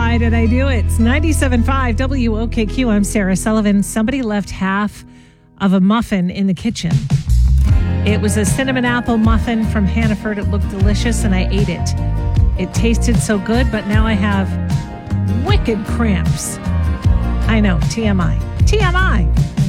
Why did I do it? It's 97.5 WOKQ. I'm Sarah Sullivan. Somebody left half of a muffin in the kitchen. It was a cinnamon apple muffin from Hannaford. It looked delicious, and I ate it. It tasted so good, but now I have wicked cramps. I know, TMI. TMI.